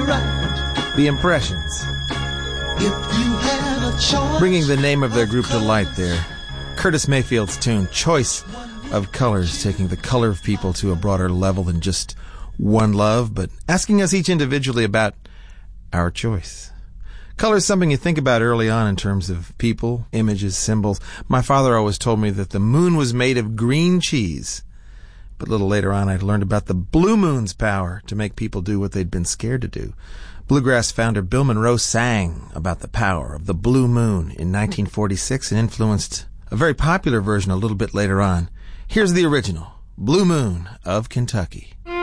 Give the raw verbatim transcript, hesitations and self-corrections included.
right. The Impressions. If you had a choice. Bringing the name of their group to light there. Curtis Mayfield's tune, Choice of Colors, taking the color of people to a broader level than just one love, but asking us each individually about our choice. Color is something you think about early on in terms of people, images, symbols. My father always told me that the moon was made of green cheese. But a little later on, I learned about the blue moon's power to make people do what they'd been scared to do. Bluegrass founder Bill Monroe sang about the power of the blue moon in nineteen forty-six and influenced a very popular version a little bit later on. Here's the original, Blue Moon of Kentucky.